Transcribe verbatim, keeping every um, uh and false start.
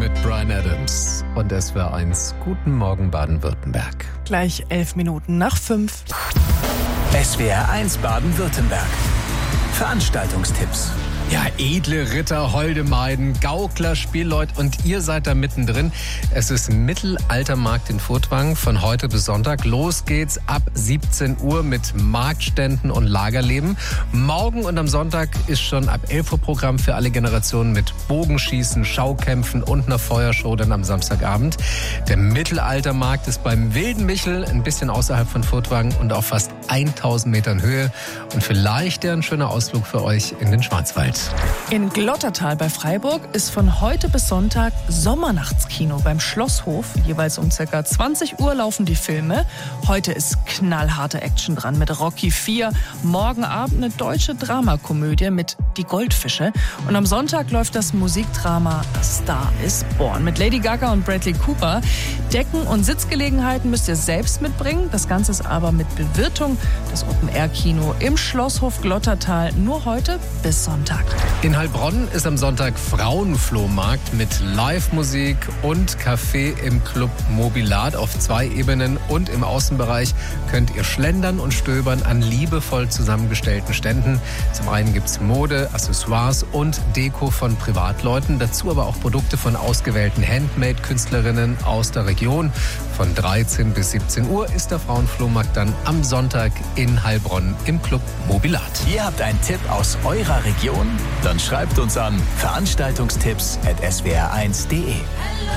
mit Bryan Adams und S W R eins. Guten Morgen Baden-Württemberg. Gleich elf Minuten nach fünf. S W R eins Baden-Württemberg. Veranstaltungstipps. Ja, edle Ritter, holde Maiden, Gaukler, Spielleut und ihr seid da mittendrin. Es ist Mittelaltermarkt in Furtwangen von heute bis Sonntag. Los geht's ab siebzehn Uhr mit Marktständen und Lagerleben. Morgen und am Sonntag ist schon ab elf Uhr Programm für alle Generationen mit Bogenschießen, Schaukämpfen und einer Feuershow dann am Samstagabend. Der Mittelaltermarkt ist beim Wilden Michel, ein bisschen außerhalb von Furtwangen und auf fast tausend Metern Höhe. Und vielleicht ja ein schöner Ausflug für euch in den Schwarzwald. In Glottertal bei Freiburg ist von heute bis Sonntag Sommernachtskino beim Schlosshof. Jeweils um ca. zwanzig Uhr laufen die Filme. Heute ist knallharte Action dran mit Rocky vier. Morgen Abend eine deutsche Dramakomödie mit Die Goldfische. Und am Sonntag läuft das Musikdrama A Star is Born mit Lady Gaga und Bradley Cooper. Decken und Sitzgelegenheiten müsst ihr selbst mitbringen. Das Ganze ist aber mit Bewirtung. Das Open-Air-Kino im Schlosshof Glottertal nur heute bis Sonntag. In Heilbronn ist am Sonntag Frauenflohmarkt mit Live-Musik und Café im Club Mobilat auf zwei Ebenen. Und im Außenbereich könnt ihr schlendern und stöbern an liebevoll zusammengestellten Ständen. Zum einen gibt's Mode, Accessoires und Deko von Privatleuten. Dazu aber auch Produkte von ausgewählten Handmade-Künstlerinnen aus der Region. Von dreizehn bis siebzehn Uhr ist der Frauenflohmarkt dann am Sonntag in Heilbronn im Club Mobilat. Ihr habt einen Tipp aus eurer Region? Dann schreibt uns an veranstaltungstipps at s w r eins punkt d e.